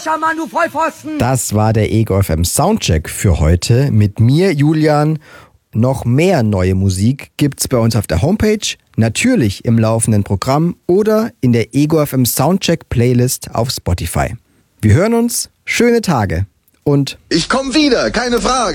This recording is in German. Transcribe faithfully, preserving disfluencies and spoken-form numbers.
Löcher, Mann, du Vollpfosten! Das war der Ego F M Soundcheck für heute mit mir, Julian. Noch mehr neue Musik gibt's bei uns auf der Homepage, natürlich im laufenden Programm oder in der Ego F M Soundcheck Playlist auf Spotify. Wir hören uns, schöne Tage und ich komm wieder, keine Frage.